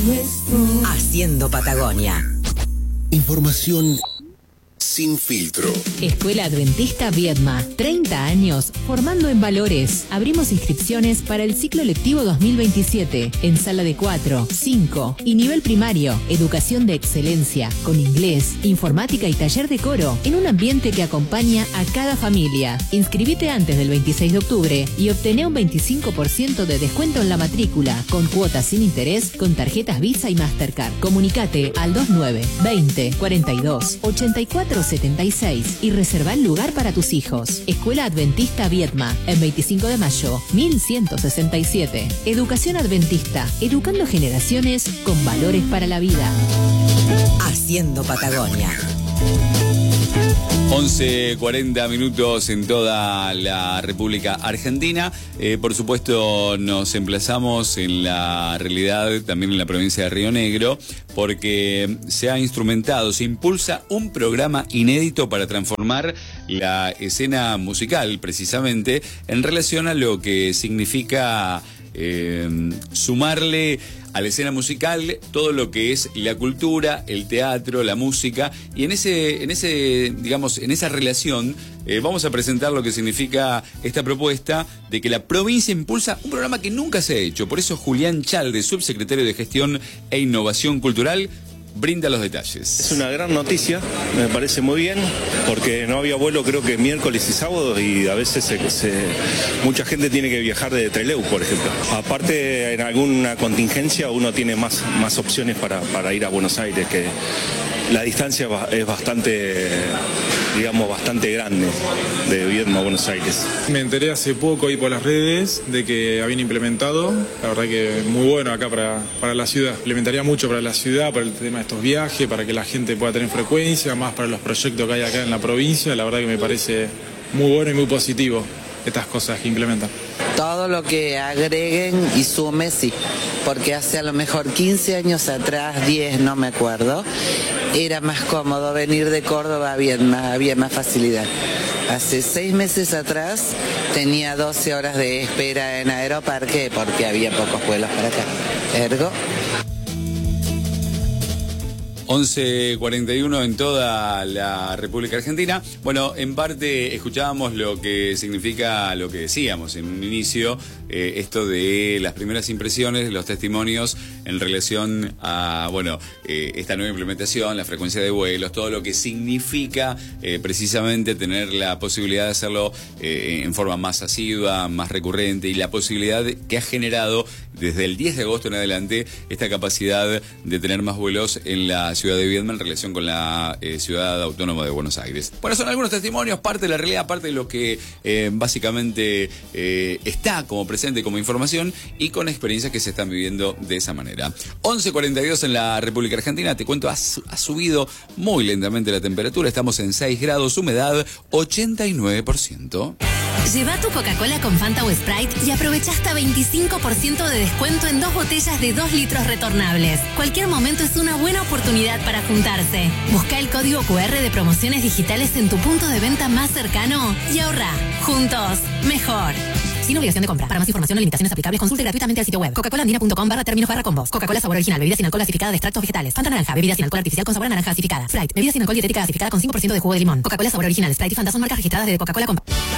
Haciendo Patagonia. Información sin filtro. Escuela Adventista Viedma, 30 años formando en valores. Abrimos inscripciones para el ciclo lectivo 2027 en sala de 4, 5 y nivel primario. Educación de excelencia con inglés, informática y taller de coro en un ambiente que acompaña a cada familia. Inscribite antes del 26 de octubre y obtené un 25% de descuento en la matrícula con cuotas sin interés con tarjetas Visa y Mastercard. Comunicate al 29 20 42 84 76 y reserva el lugar para tus hijos. Escuela Adventista Viedma, en 25 de mayo, 1167. Educación Adventista, educando generaciones con valores para la vida. Haciendo Patagonia. 11:40 minutos en toda la República Argentina. Por supuesto, nos emplazamos en la realidad, también en la provincia de Río Negro, porque se ha instrumentado, se impulsa un programa inédito para transformar la escena musical, precisamente, en relación a lo que significa sumarle a la escena musical todo lo que es la cultura, el teatro, la música, y en esa relación vamos a presentar lo que significa esta propuesta de que la provincia impulsa un programa que nunca se ha hecho. Por eso Julián Chalde, subsecretario de Gestión e Innovación Cultural, brinda los detalles. Es una gran noticia, me parece muy bien, porque no había vuelo creo que miércoles y sábado y a veces mucha gente tiene que viajar de Trelew, por ejemplo. Aparte, en alguna contingencia uno tiene más opciones para ir a Buenos Aires, que la distancia es bastante grande de Viedma a Buenos Aires. Me enteré hace poco ahí por las redes de que habían implementado, la verdad que muy bueno acá para la ciudad. Implementaría mucho para la ciudad, para el tema de estos viajes, para que la gente pueda tener frecuencia, más para los proyectos que hay acá en la provincia. La verdad que me parece muy bueno y muy positivo estas cosas que implementan. Todo lo que agreguen y sume, sí, porque hace a lo mejor 15 años atrás, 10, no me acuerdo, era más cómodo venir de Córdoba, había más facilidad. Hace 6 meses atrás tenía 12 horas de espera en Aeroparque porque había pocos vuelos para acá. Ergo. 11:41 en toda la República Argentina. Bueno, en parte escuchábamos lo que significa lo que decíamos en un inicio, esto de las primeras impresiones, los testimonios en relación a, esta nueva implementación, la frecuencia de vuelos, todo lo que significa precisamente tener la posibilidad de hacerlo en forma más asidua, más recurrente, y la posibilidad que ha generado desde el 10 de agosto en adelante esta capacidad de tener más vuelos en la ciudad de Viedma en relación con la ciudad autónoma de Buenos Aires. Bueno, son algunos testimonios, parte de la realidad, parte de lo que básicamente está como presente, como información, y con experiencias que se están viviendo de esa manera. 11:42 en la República Argentina. Te cuento, ha subido muy lentamente la temperatura. Estamos en 6 grados, humedad 89%. Lleva tu Coca-Cola con Fanta o Sprite y aprovecha hasta 25% de descuento en 2 botellas de 2 litros retornables. Cualquier momento es una buena oportunidad para juntarse. Busca el código QR de promociones digitales en tu punto de venta más cercano y ahorra. Juntos, mejor. Sin obligación de compra. Para más información o limitaciones aplicables, consulte gratuitamente el sitio web coca-colaandina.com/términos/combos. Coca-Cola sabor original, bebida sin alcohol gasificada de extractos vegetales. Fanta naranja, bebida sin alcohol artificial con sabor a naranja gasificada. Sprite, bebida sin alcohol dietética gasificada con 5% de jugo de limón. Coca-Cola sabor original, Sprite y Fanta son marcas registradas de Coca-Cola.